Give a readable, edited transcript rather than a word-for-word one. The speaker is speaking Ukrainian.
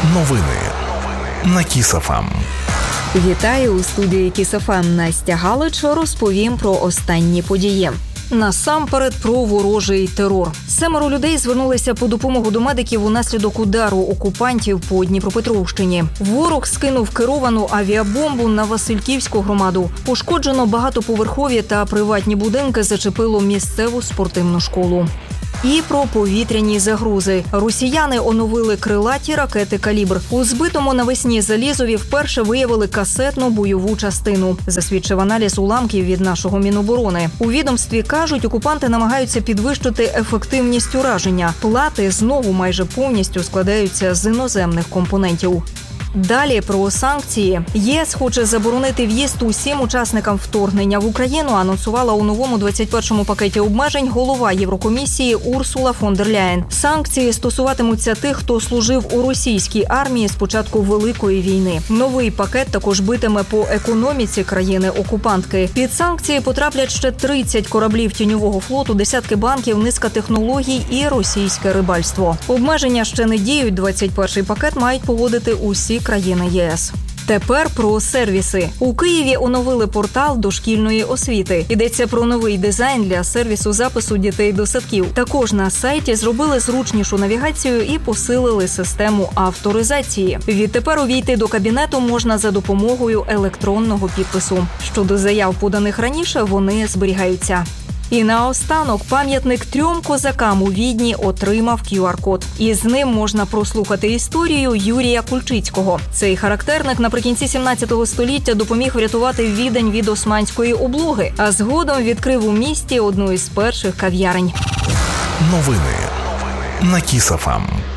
Новини на Kiss FM. Вітаю у студії Kiss FM. Настя Галич. Розповім про останні події. Насамперед про ворожий терор. 7 людей звернулися по допомогу до медиків унаслідок удару окупантів по Дніпропетровщині. Ворог скинув керовану авіабомбу на Васильківську громаду. Пошкоджено багатоповерхові та приватні будинки, зачепило місцеву спортивну школу. І про повітряні загрози. Росіяни оновили крилаті ракети «Калібр». У збитому навесні Залізові вперше виявили касетну бойову частину, засвідчив аналіз уламків від нашого Міноборони. У відомстві кажуть, окупанти намагаються підвищити ефективність ураження. Плати знову майже повністю складаються з іноземних компонентів. Далі про санкції. ЄС хоче заборонити в'їзд усім учасникам вторгнення в Україну, анонсувала у новому 21-му пакеті обмежень голова Єврокомісії Урсула фон дер Ляєн. Санкції стосуватимуться тих, хто служив у російській армії з початку Великої війни. Новий пакет також битиме по економіці країни-окупантки. Під санкції потраплять ще 30 кораблів тіньового флоту, десятки банків, низка технологій і російське рибальство. Обмеження ще не діють, 21-й пакет мають погодити усі країни ЄС. Тепер про сервіси. У Києві оновили портал дошкільної освіти. Йдеться про новий дизайн для сервісу запису дітей до садків. Також на сайті зробили зручнішу навігацію і посилили систему авторизації. Відтепер увійти до кабінету можна за допомогою електронного підпису. Щодо заяв, поданих раніше, вони зберігаються. І наостанок пам'ятник 3 козакам у Відні отримав QR-код. І з ним можна прослухати історію Юрія Кульчицького. Цей характерник наприкінці 17 століття допоміг врятувати Відень від османської облоги, а згодом відкрив у місті одну із перших кав'ярень. Новини на Kiss FM.